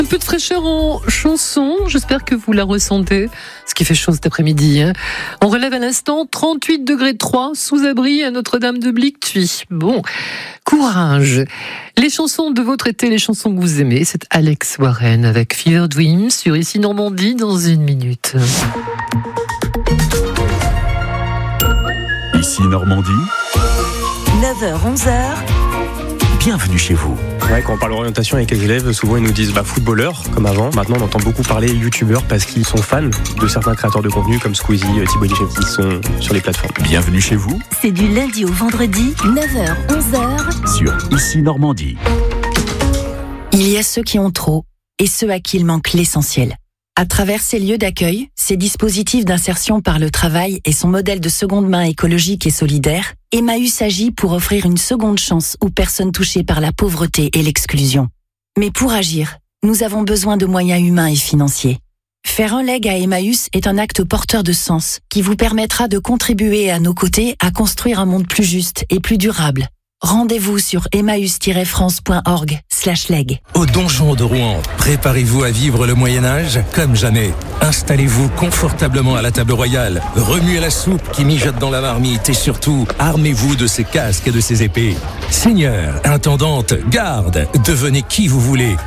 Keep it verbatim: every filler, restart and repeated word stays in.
Un peu de fraîcheur en chanson, j'espère que vous la ressentez, ce qui fait chaud cet après-midi. Hein. On relève à l'instant trente-huit degrés trois sous abri à Notre-Dame-de-Blictuy. Bon, courage. Les chansons de votre été, les chansons que vous aimez, c'est Alex Warren avec Fever Dreams sur Ici Normandie dans une minute. Ici Normandie, neuf heures onze heures. bienvenue chez vous. Ouais, quand on parle orientation avec les élèves, souvent ils nous disent bah, footballeur, comme avant. Maintenant, on entend beaucoup parler youtubeurs parce qu'ils sont fans de certains créateurs de contenu comme Squeezie, Thibaut Inchep qui sont sur les plateformes. Bienvenue chez vous C'est du lundi au vendredi, neuf heures onze heures. sur Ici Normandie. Il y a ceux qui ont trop et ceux à qui il manque l'essentiel. À travers ces lieux d'accueil, ces dispositifs d'insertion par le travail et son modèle de seconde main écologique et solidaire, Emmaüs agit pour offrir une seconde chance aux personnes touchées par la pauvreté et l'exclusion. Mais pour agir, nous avons besoin de moyens humains et financiers. Faire un leg à Emmaüs est un acte porteur de sens qui vous permettra de contribuer à nos côtés à construire un monde plus juste et plus durable. Rendez-vous sur emmaüs tiret france point org slash leg. Au donjon de Rouen, préparez-vous à vivre le Moyen-Âge comme jamais. Installez-vous confortablement à la table royale, remuez la soupe qui mijote dans la marmite et surtout, armez-vous de ces casques et de ces épées. Seigneur, intendante, garde, devenez qui vous voulez.